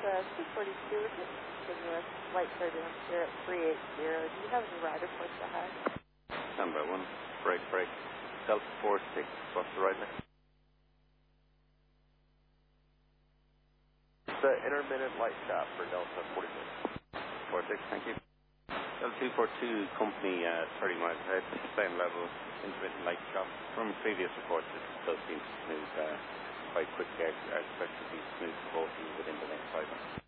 242 with it. Continuous flight turbulence here at 380. Do you have any ride reports ahead? Standby 1, break. Delta 46, what's the ride next? The intermittent light shot for Delta 46. 46, thank you. Delta 242, company 30 miles ahead, same level, intermittent light shot. From previous reports, it does seem to smooth quite quickly. I expect to be smooth 40 within the next 5 minutes.